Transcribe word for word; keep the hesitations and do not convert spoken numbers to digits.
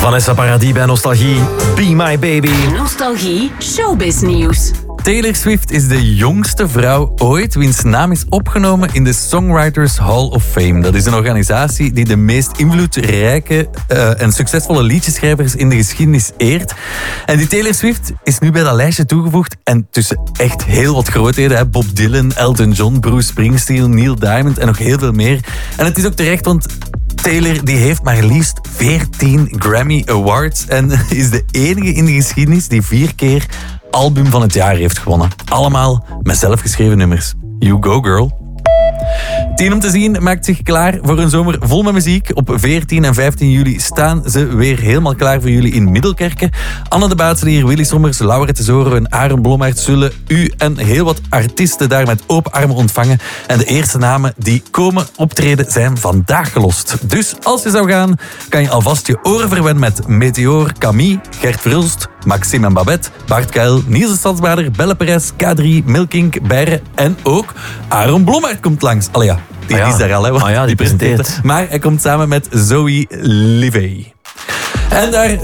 Vanessa Paradis bij Nostalgie. Be My Baby. Nostalgie Showbiz Nieuws. Taylor Swift is de jongste vrouw ooit wiens naam is opgenomen in de Songwriters Hall of Fame. Dat is een organisatie die de meest invloedrijke uh, en succesvolle liedjeschrijvers in de geschiedenis eert. En die Taylor Swift is nu bij dat lijstje toegevoegd en tussen echt heel wat grootheden. Hè? Bob Dylan, Elton John, Bruce Springsteen, Neil Diamond en nog heel veel meer. En het is ook terecht, want Taylor die heeft maar liefst veertien Grammy Awards en is de enige in de geschiedenis die vier keer album van het jaar heeft gewonnen. Allemaal met zelfgeschreven nummers. You go, girl. Tien om te zien maakt zich klaar voor een zomer vol met muziek. Op veertien en vijftien juli staan ze weer helemaal klaar voor jullie in Middelkerke. Anne de Baatselier, Willy Sommers, Laura Tesoro en Aaron Blommaert zullen u en heel wat artiesten daar met open armen ontvangen. En de eerste namen die komen optreden zijn vandaag gelost. Dus als je zou gaan, kan je alvast je oren verwennen met Meteor, Camille, Gert Verhulst, Maxime en Babette, Bart Kuil, Niels de Stadsbader, Belle Perez, K drie, Milkink, Beieren en ook Aaron Blommaert komt langs. Allee ja, die Ah ja. is daar al, hè. Ah ja, die presenteert. Maar hij komt samen met Zoe Livey. En daar